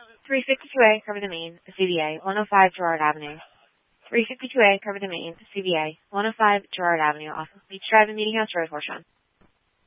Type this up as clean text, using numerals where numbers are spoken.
352A, Cover the Main, CVA, 105 Girard Avenue. 352A, Cover the Main, CVA, 105 Girard Avenue, off of Beach Drive and Meeting House Road, Horsham.